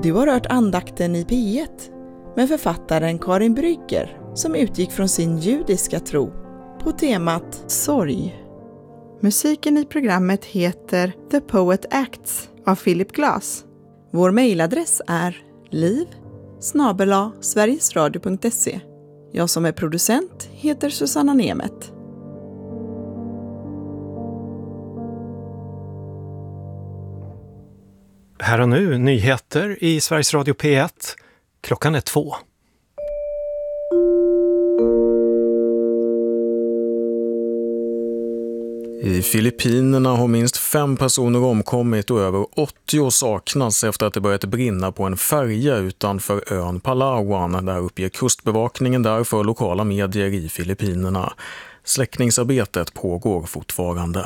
Du har hört andakten i P1 med författaren Karin Brygger som utgick från sin judiska tro på temat sorg. Musiken i programmet heter The Poet Acts av Philip Glass. Vår mejladress är liv@sverigesradio.se. Jag som är producent heter Susanna Nemet. Här och nu nyheter i Sveriges Radio P1. Klockan är 2. I Filippinerna har minst 5 personer omkommit och över 80 saknas efter att det börjat brinna på en färja utanför ön Palawan. Där uppger kustbevakningen där för lokala medier i Filippinerna. Släckningsarbetet pågår fortfarande.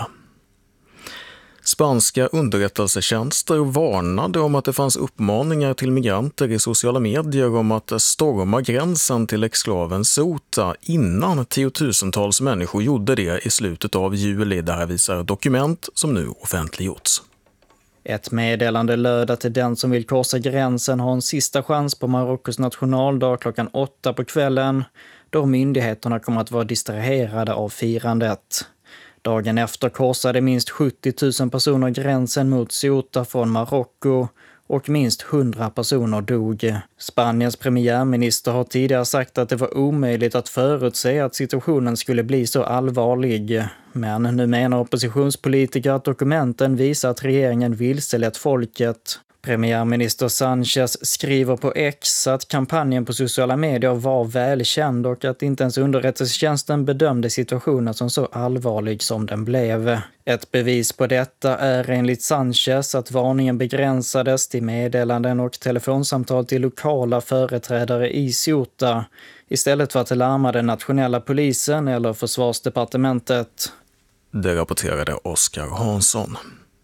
Spanska underrättelsetjänster varnade om att det fanns uppmaningar till migranter i sociala medier om att storma gränsen till exklaven Ceuta innan tiotusentals människor gjorde det i slutet av juli. Det här visar dokument som nu offentliggjorts. Ett meddelande löd att den som vill korsa gränsen har en sista chans på Marockos nationaldag klockan 8 på kvällen, då myndigheterna kommer att vara distraherade av firandet. Dagen efter korsade minst 70 000 personer gränsen mot Ceuta från Marocko och minst 100 personer dog. Spaniens premiärminister har tidigare sagt att det var omöjligt att förutse att situationen skulle bli så allvarlig. Men nu menar oppositionspolitiker att dokumenten visar att regeringen vilselett folket. Premiärminister Sanchez skriver på X att kampanjen på sociala medier var välkänd och att inte ens underrättelsetjänsten bedömde situationen som så allvarlig som den blev. Ett bevis på detta är enligt Sanchez att varningen begränsades till meddelanden och telefonsamtal till lokala företrädare i Ceuta istället för att larma den nationella polisen eller försvarsdepartementet. Det rapporterade Oskar Hansson.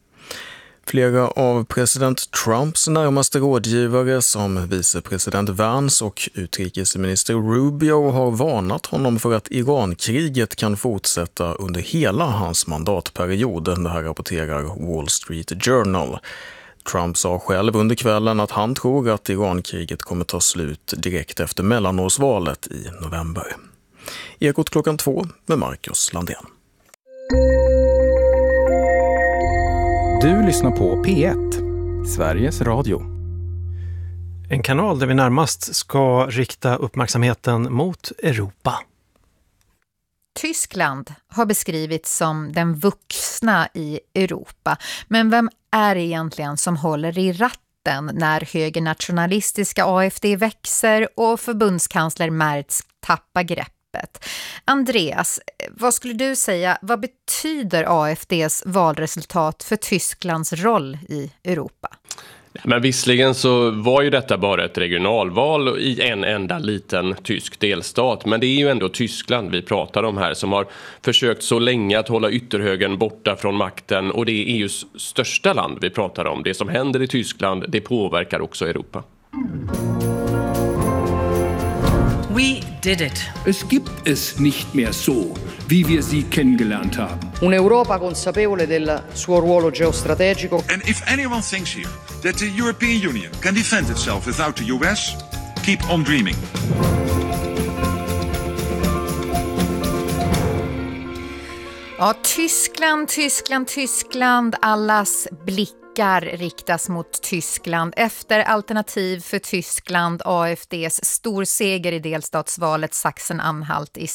Flera av president Trumps närmaste rådgivare som vicepresident Vance och utrikesminister Rubio har varnat honom för att Irankriget kan fortsätta under hela hans mandatperiod. Det här rapporterar Wall Street Journal. Trump sa själv under kvällen att han tror att Irankriget kommer ta slut direkt efter mellanårsvalet i november. Ekot klockan 2 med Marcus Landén. Du lyssnar på P1, Sveriges Radio. En kanal där vi närmast ska rikta uppmärksamheten mot Europa. Tyskland har beskrivits som den vuxna i Europa. Men vem är det egentligen som håller i ratten när högernationalistiska AfD växer och förbundskansler Merz tappar greppet? Andreas, vad skulle du säga, vad betyder AfDs valresultat för Tysklands roll i Europa? Men visserligen så var ju detta bara ett regionalval i en enda liten tysk delstat. Men det är ju ändå Tyskland vi pratar om här som har försökt så länge att hålla ytterhögern borta från makten. Och det är EUs största land vi pratar om. Det som händer i Tyskland, det påverkar också Europa. We did it. Es gibt es nicht mehr so, wie wir sie kennengelernt haben. Un'Europa consapevole del suo ruolo geostrategico. And if anyone thinks here that the European Union can defend itself without the US, keep on dreaming. Ja, Tyskland. Allas blickar riktas mot Tyskland efter Alternativ för Tyskland, AfDs storseger i delstatsvalet Sachsen-Anhalt i